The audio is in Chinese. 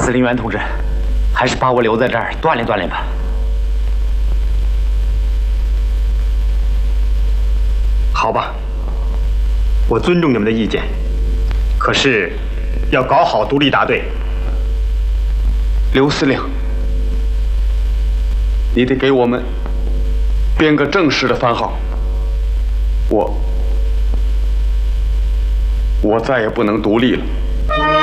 司令员同志，还是把我留在这儿锻炼锻炼吧。 好吧，我尊重你们的意见，可是要搞好独立大队。 刘司令，你得给我们编个正式的番号。我再也不能独立了。